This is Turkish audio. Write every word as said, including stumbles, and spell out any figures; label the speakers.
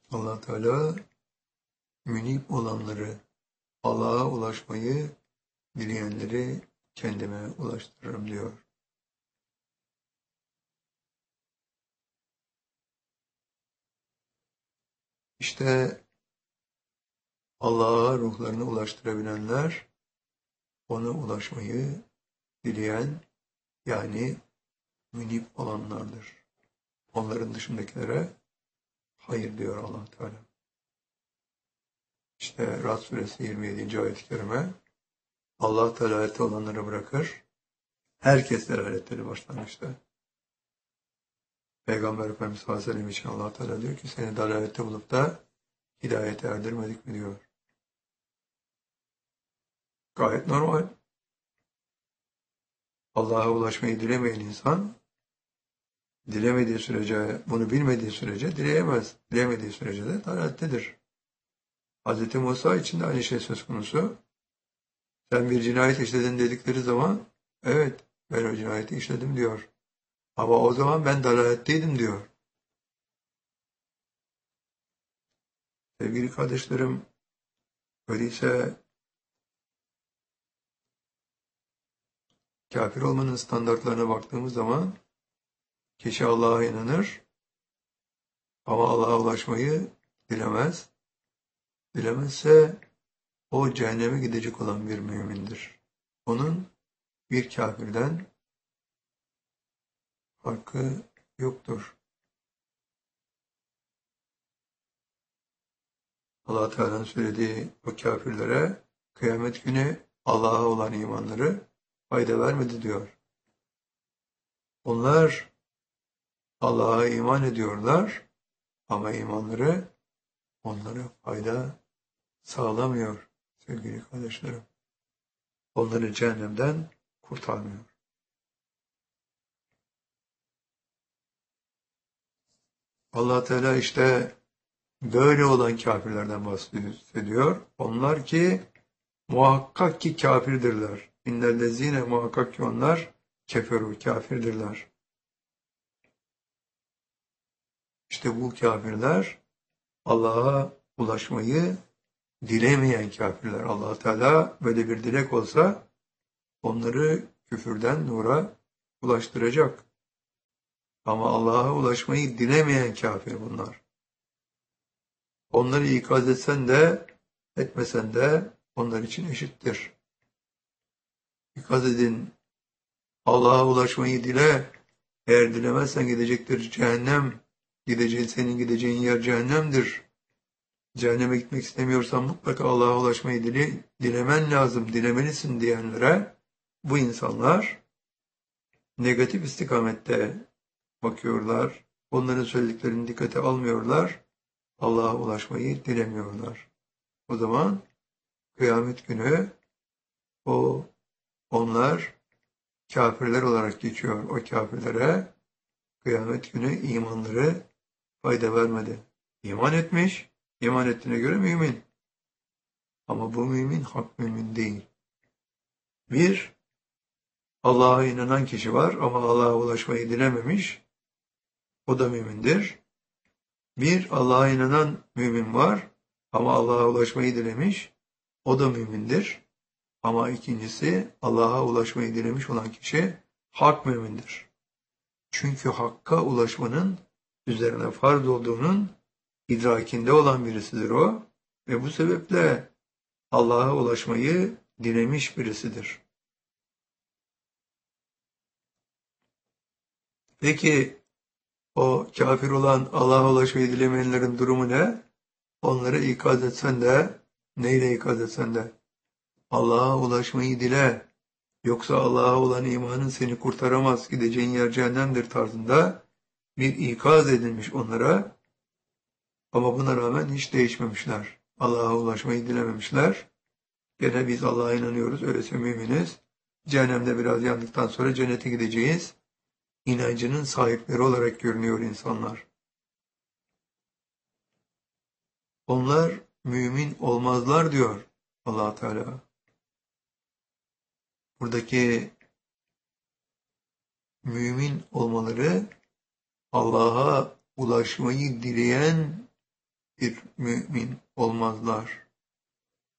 Speaker 1: Allah Teala münip olanları, Allah'a ulaşmayı dileyenleri kendime ulaştırırım diyor. İşte Allah'a ruhlarını ulaştırabilenler, ona ulaşmayı dileyen, yani münip olanlardır. Onların dışındakilere hayır diyor Allah Teala. İşte Rad suresi yirmi yedinci ayet-i kerime, Allah dalalette olanları bırakır, herkes dalaletleri başlangıçta. Peygamber Efendimiz sallallahu aleyhi ve sellem için Allah Teala diyor ki, seni dalalette bulup da hidayete erdirmedik mi diyor. Gayet normal. Allah'a ulaşmayı dilemeyen insan, dilemediği sürece, bunu bilmediği sürece dileyemez. Dilemediği sürece de dalalettedir. Hazreti Musa için de aynı şey söz konusu. Sen bir cinayet işledin dedikleri zaman, evet ben o cinayeti işledim diyor. Ama o zaman ben dalaletteydim diyor. Sevgili kardeşlerim, öyleyse kafir olmanın standartlarına baktığımız zaman kişi Allah'a inanır ama Allah'a ulaşmayı dilemez. Dilemezse o cehenneme gidecek olan bir mümindir. Onun bir kafirden farkı yoktur. Allah Teala'nın söylediği o kafirlere kıyamet günü Allah'a olan imanları fayda vermedi diyor. Onlar Allah'a iman ediyorlar ama imanları onlara fayda sağlamıyor sevgili kardeşlerim. Onları cehennemden kurtarmıyor. Allah Teala işte böyle olan kafirlerden bahsediyor. Onlar ki muhakkak ki kafirdirler. İnnellezine muhakkak ki onlar keferu kafirdirler. İşte bu kafirler Allah'a ulaşmayı dilemeyen kafirler. Allah Teala böyle bir dilek olsa onları küfürden nura ulaştıracak. Ama Allah'a ulaşmayı dilemeyen kafir bunlar. Onları ikaz etsen de etmesen de onlar için eşittir. İkaz edin, Allah'a ulaşmayı dile, eğer dilemezsen gidecektir cehennem, gideceğin, senin gideceğin yer cehennemdir. Cehenneme gitmek istemiyorsan mutlaka Allah'a ulaşmayı dile, dilemen lazım, dilemelisin diyenlere bu insanlar negatif istikamette bakıyorlar, onların söylediklerini dikkate almıyorlar, Allah'a ulaşmayı dilemiyorlar. O zaman kıyamet günü o onlar kafirler olarak geçiyor. O kafirlere kıyamet günü imanları fayda vermedi. İman etmiş, iman ettiğine göre mümin. Ama bu mümin hak mümin değil. Bir, Allah'a inanan kişi var ama Allah'a ulaşmayı dilememiş. O da mümindir. Bir, Allah'a inanan mümin var ama Allah'a ulaşmayı dilemiş. O da mümindir. Ama ikincisi Allah'a ulaşmayı dilemiş olan kişi hak mümindir. Çünkü hakka ulaşmanın üzerine farz olduğunun idrakinde olan birisidir o ve bu sebeple Allah'a ulaşmayı dilemiş birisidir. Peki o kafir olan Allah'a ulaşmayı dilemeyenlerin durumu ne? Onları ikaz etsen de, neyle ikaz etsen de Allah'a ulaşmayı dile, yoksa Allah'a olan imanın seni kurtaramaz, gideceğin yer cehennemdir tarzında bir ikaz edilmiş onlara. Ama buna rağmen hiç değişmemişler. Allah'a ulaşmayı dilememişler. Gene biz Allah'a inanıyoruz, öyleyse müminiz. Cehennemde biraz yandıktan sonra cennete gideceğiz. İnancının sahipleri olarak görünüyor insanlar. Onlar mümin olmazlar diyor Allah Teala. Buradaki mümin olmaları Allah'a ulaşmayı dileyen bir mümin olmazlar.